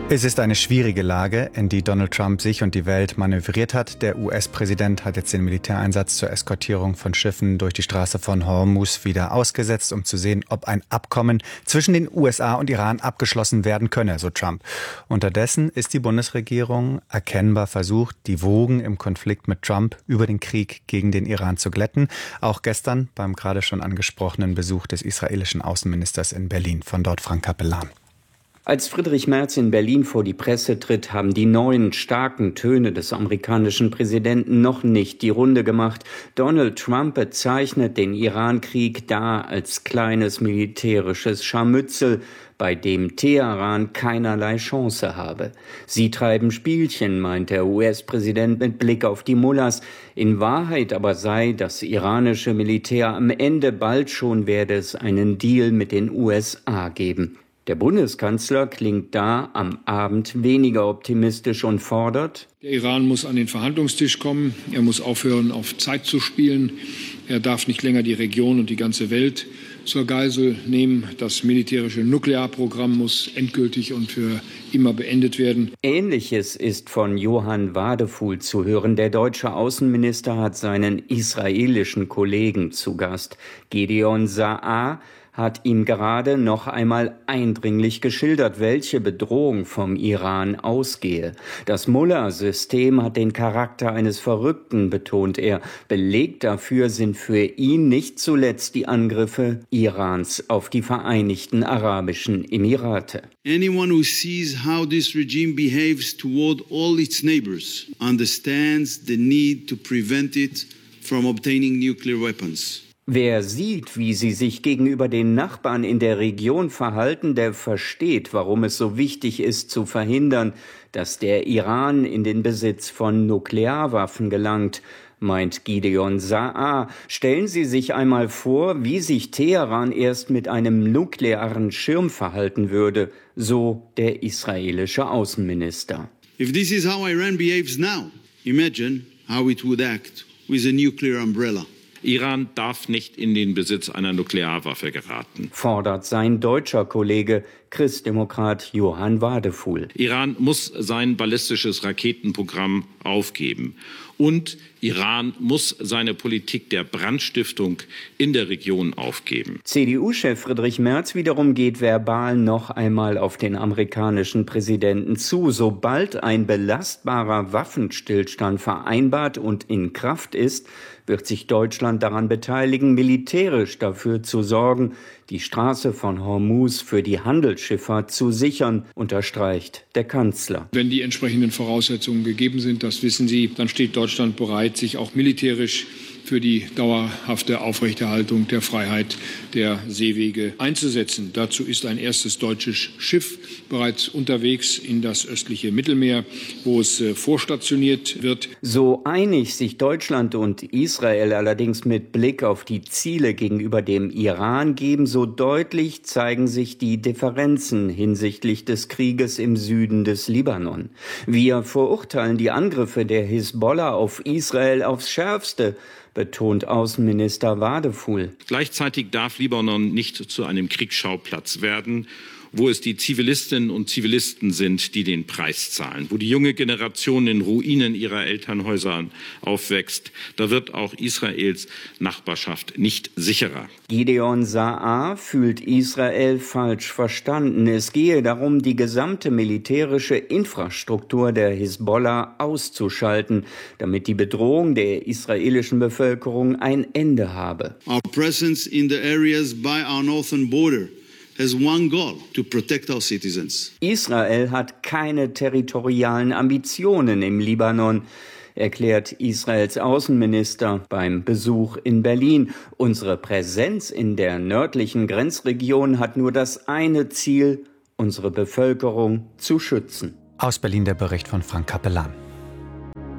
Es ist eine schwierige Lage, in die Donald Trump sich und die Welt manövriert hat. Der US-Präsident hat jetzt den Militäreinsatz zur Eskortierung von Schiffen durch die Straße von Hormuz wieder ausgesetzt, um zu sehen, ob ein Abkommen zwischen den USA und Iran abgeschlossen werden könne, so Trump. Unterdessen ist die Bundesregierung erkennbar versucht, die Wogen im Konflikt mit Trump über den Krieg gegen den Iran zu glätten. Auch gestern beim gerade schon angesprochenen Besuch des israelischen Außenministers in Berlin. Von dort Frank Capellan. Als Friedrich Merz in Berlin vor die Presse tritt, haben die neuen, starken Töne des amerikanischen Präsidenten noch nicht die Runde gemacht. Donald Trump bezeichnet den Iran-Krieg da als kleines militärisches Scharmützel, bei dem Teheran keinerlei Chance habe. Sie treiben Spielchen, meint der US-Präsident mit Blick auf die Mullahs. In Wahrheit aber sei das iranische Militär am Ende, bald schon werde es einen Deal mit den USA geben. Der Bundeskanzler klingt da am Abend weniger optimistisch und fordert: Der Iran muss an den Verhandlungstisch kommen. Er muss aufhören, auf Zeit zu spielen. Er darf nicht länger die Region und die ganze Welt zur Geisel nehmen. Das militärische Nuklearprogramm muss endgültig und für immer beendet werden. Ähnliches ist von Johann Wadefuhl zu hören. Der deutsche Außenminister hat seinen israelischen Kollegen zu Gast. Gideon Saar hat ihm gerade noch einmal eindringlich geschildert, welche Bedrohung vom Iran ausgehe. Das Mullah-System hat den Charakter eines Verrückten, betont er. Beleg dafür sind für ihn nicht zuletzt die Angriffe Irans auf die Vereinigten Arabischen Emirate. Anyone who sees how this regime behaves toward all its neighbors understands the need to prevent it from obtaining nuclear weapons. Wer sieht, wie sie sich gegenüber den Nachbarn in der Region verhalten, der versteht, warum es so wichtig ist, zu verhindern, dass der Iran in den Besitz von Nuklearwaffen gelangt, meint Gideon Saar. Stellen Sie sich einmal vor, wie sich Teheran erst mit einem nuklearen Schirm verhalten würde, so der israelische Außenminister. If this is how Iran behaves now, imagine how it would act with a nuclear umbrella. Iran darf nicht in den Besitz einer Nuklearwaffe geraten, fordert sein deutscher Kollege, Christdemokrat Johann Wadefuhl. Iran muss sein ballistisches Raketenprogramm aufgeben. Und Iran muss seine Politik der Brandstiftung in der Region aufgeben. CDU-Chef Friedrich Merz wiederum geht verbal noch einmal auf den amerikanischen Präsidenten zu. Sobald ein belastbarer Waffenstillstand vereinbart und in Kraft ist, wird sich Deutschland daran beteiligen, militärisch dafür zu sorgen, die Straße von Hormuz für die Handelsschifffahrt zu sichern, unterstreicht der Kanzler. Wenn die entsprechenden Voraussetzungen gegeben sind, das wissen Sie, dann steht Deutschland bereit, sich auch militärisch für die dauerhafte Aufrechterhaltung der Freiheit der Seewege einzusetzen. Dazu ist ein erstes deutsches Schiff bereits unterwegs in das östliche Mittelmeer, wo es vorstationiert wird. So einig sich Deutschland und Israel allerdings mit Blick auf die Ziele gegenüber dem Iran geben, so deutlich zeigen sich die Differenzen hinsichtlich des Krieges im Süden des Libanon. Wir verurteilen die Angriffe der Hisbollah auf Israel aufs Schärfste, betont Außenminister Wadefuhl. Gleichzeitig darf Libanon nicht zu einem Kriegsschauplatz werden, wo es die Zivilistinnen und Zivilisten sind, die den Preis zahlen, wo die junge Generation in Ruinen ihrer Elternhäuser aufwächst. Da wird auch Israels Nachbarschaft nicht sicherer. Gideon Saar fühlt Israel falsch verstanden. Es gehe darum, die gesamte militärische Infrastruktur der Hisbollah auszuschalten, damit die Bedrohung der israelischen Bevölkerung ein Ende habe. Our presence in the areas by our northern border has one goal: to protect our citizens. Israel hat keine territorialen Ambitionen im Libanon, erklärt Israels Außenminister beim Besuch in Berlin. Unsere Präsenz in der nördlichen Grenzregion hat nur das eine Ziel, unsere Bevölkerung zu schützen. Aus Berlin der Bericht von Frank Capellan.